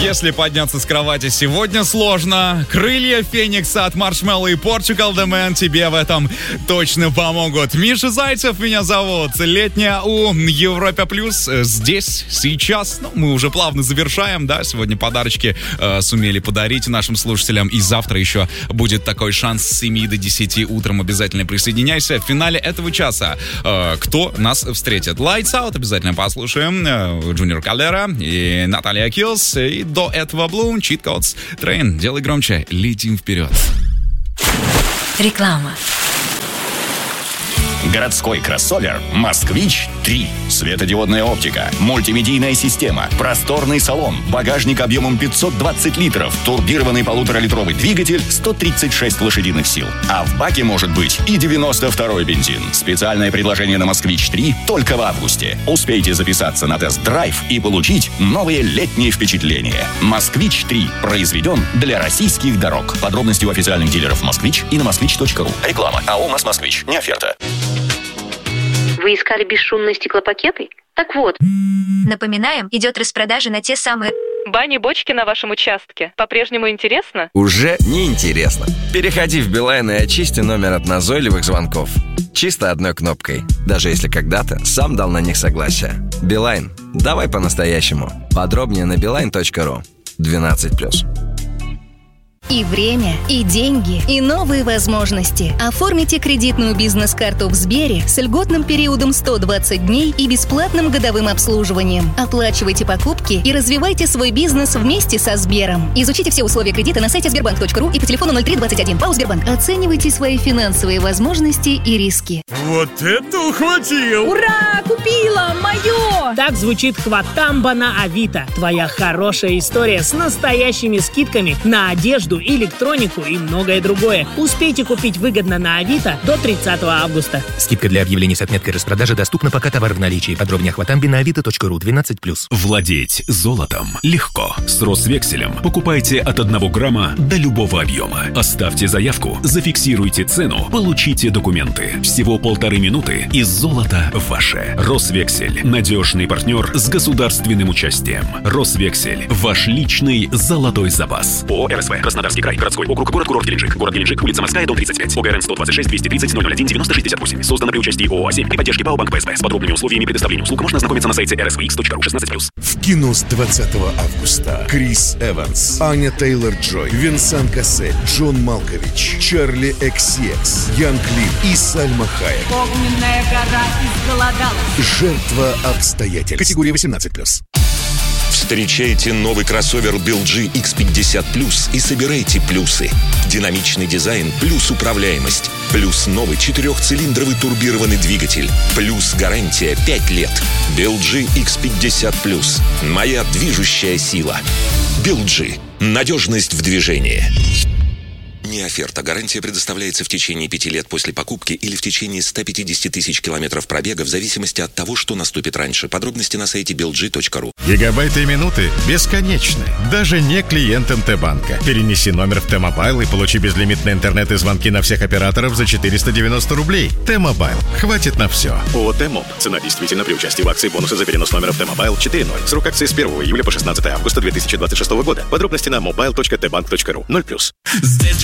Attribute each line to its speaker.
Speaker 1: Если подняться с кровати сегодня сложно, крылья Феникса от Маршмелло и Portugal The Man тебе в этом точно помогут. Миша Зайцев меня зовут. Летняя у Европа Плюс здесь, сейчас. Мы уже плавно завершаем, да, сегодня подарочки сумели подарить нашим слушателям. И завтра еще будет такой шанс с 7 до 10 утром. Обязательно присоединяйся. В финале этого часа кто нас встретит? Lights Out обязательно послушаем. Junior Caldera и Наталья Киллс. И до этого Bloom, Cheat Codes, Train. Делай громче, летим вперед.
Speaker 2: Реклама.
Speaker 3: Городской кроссовер «Москвич-3». Светодиодная оптика, мультимедийная система, просторный салон, багажник объемом 520 литров, турбированный 1,5-литровый двигатель, 136 лошадиных сил. А в баке может быть и 92-й бензин. Специальное предложение на «Москвич-3» только в августе. Успейте записаться на тест-драйв и получить новые летние впечатления. «Москвич-3» произведен для российских дорог. Подробности у официальных дилеров «Москвич» и на moskvich.ru. Реклама. АО «Москвич». Не оферта.
Speaker 4: Вы искали бесшумные стеклопакеты? Так вот.
Speaker 2: Напоминаем, идет распродажа на те самые...
Speaker 5: Бани-бочки на вашем участке. По-прежнему интересно?
Speaker 6: Уже не интересно. Переходи в Билайн и очисти номер от назойливых звонков. Чисто одной кнопкой. Даже если когда-то сам дал на них согласие. Билайн. Давай по-настоящему. Подробнее на beeline.ru. 12+.
Speaker 7: И время, и деньги, и новые возможности. Оформите кредитную бизнес-карту в Сбере с льготным периодом 120 дней и бесплатным годовым обслуживанием. Оплачивайте покупки и развивайте свой бизнес вместе со Сбером. Изучите все условия кредита на сайте sberbank.ru и по телефону 0321. ПАО Сбербанк. Оценивайте свои финансовые возможности и риски.
Speaker 8: Вот это ухватил!
Speaker 9: Ура! Купила! Мое!
Speaker 10: Так звучит хватамба на Авито. Твоя хорошая история с настоящими скидками на одежду, электронику и многое другое. Успейте купить выгодно на Авито до 30 августа.
Speaker 11: Скидка для объявлений с отметкой распродажи доступна, пока товар в наличии. Подробнее о хватамбе на avito.ru. 12+.
Speaker 12: Владеть золотом легко. С Росвекселем покупайте от 1 грамма до любого объема. Оставьте заявку, зафиксируйте цену, получите документы. Всего 1,5 минуты и золото ваше. Росвексель. Надежный партнер с государственным участием. Росвексель. Ваш личный золотой запас. ООО РСВ. Краснодарский край. Городской округ. Город-курорт Геленджик. Город Геленджик. Улица Морская, дом 35. ОГРН 126 230 001 9068. Создано при участии ООО «Азим» при поддержке ПАО Банк ПСБ. С подробными условиями предоставления услуг можно ознакомиться на сайте rsvx.ru. 16+.
Speaker 13: В кино с 20 августа Крис Эванс, Аня Тейлор-Джой, Винсан Кассель, Джон Малкович, Чарли XCX, Ян Клим и Сальма Хайек.
Speaker 9: Огненная гора изголодалась.
Speaker 13: Жертва обстоятельств. Категория 18+.
Speaker 3: Встречайте новый кроссовер BLG X50 Plus и собирайте плюсы. Динамичный дизайн плюс управляемость. Плюс новый 4-цилиндровый турбированный двигатель. Плюс гарантия 5 лет. BLG X50 Plus. Моя движущая сила. BLG. Надежность в движении. Не оферта. Гарантия предоставляется в течение 5 лет после покупки или в течение 150 тысяч километров пробега в зависимости от того, что наступит раньше. Подробности на сайте belg.ru.
Speaker 14: Гигабайты и минуты бесконечны. Даже не клиентам Т-банка. Перенеси номер в Т-мобайл и получи безлимитный интернет и звонки на всех операторов за 490 рублей. Т-мобайл. Хватит на все.
Speaker 15: ООО «Т-моб». Цена действительно при участии в акции бонусы за перенос номера в Т-мобайл 4.0. Срок акции с 1 июля по 16 августа 2026 года. Подробности на mobile.tbank.ru. 0+.